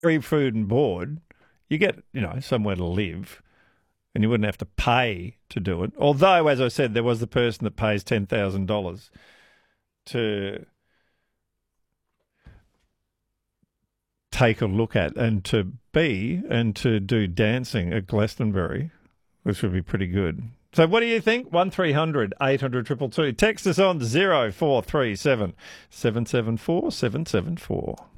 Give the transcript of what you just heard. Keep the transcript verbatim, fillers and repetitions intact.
free food and board, you get, you know, somewhere to live and you wouldn't have to pay to do it. Although, as I said, there was the person that pays ten thousand dollars to take a look at and to be and to do dancing at Glastonbury, which would be pretty good. So what do you think? one three hundred eight hundred two two two. Text us on zero four three seven seven seven four seven seven four.